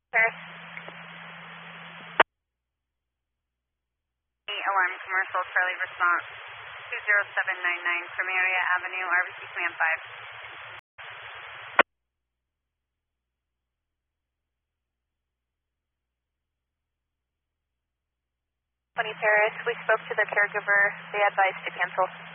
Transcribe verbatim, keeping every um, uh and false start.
Paris. Alarm commercial, Charlie response two zero seven nine nine Primaria Avenue, R B C Command five. twenty Paris, we spoke to the caregiver. They advised to cancel.